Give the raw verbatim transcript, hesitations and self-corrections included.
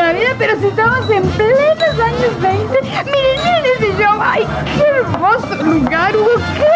la vida, pero si estamos en plenos años veinte. Miren, miren ese show. ¡Ay, qué hermoso lugar, Hugo! ¡Qué